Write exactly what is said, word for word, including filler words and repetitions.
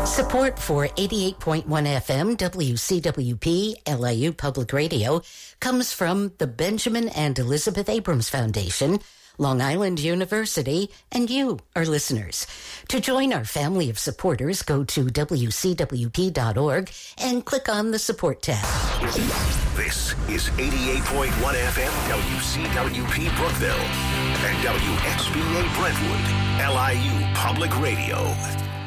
Support for eighty-eight point one F M W C W P L I U Public Radio comes from the Benjamin and Elizabeth Abrams Foundation, Long Island University, and you, our listeners. To join our family of supporters, go to W C W P dot org and click on the support tab. This is eighty-eight point one F M W C W P Brookville and W X B A Brentwood, L I U Public Radio.